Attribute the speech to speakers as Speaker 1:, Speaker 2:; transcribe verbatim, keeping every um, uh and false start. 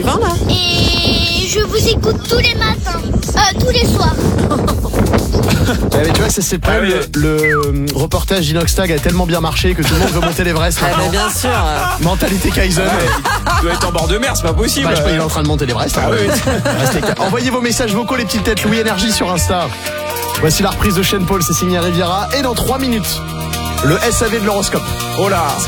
Speaker 1: vas là?
Speaker 2: Et je vous écoute tous les matins, euh, tous les soirs.
Speaker 3: Ouais, mais tu vois, c'est, c'est pas
Speaker 4: Ah oui.
Speaker 3: le, le reportage d'Inoxtag a tellement bien marché que tout le monde veut monter l'Everest
Speaker 1: Ah,
Speaker 3: maintenant.
Speaker 1: mais bien sûr.
Speaker 3: Mentalité Kaizen.
Speaker 4: Il doit être en bord de mer, c'est pas possible.
Speaker 3: Bah, je sais pas, il est en train de monter l'Everest.
Speaker 4: Ah oui.
Speaker 3: Restez calme. Envoyez vos messages vocaux, les petites têtes Louis Énergie sur Insta. Voici la reprise de Shane Paul, c'est signé Riviera. Et dans trois minutes, le S A V de l'horoscope.
Speaker 4: Oh là.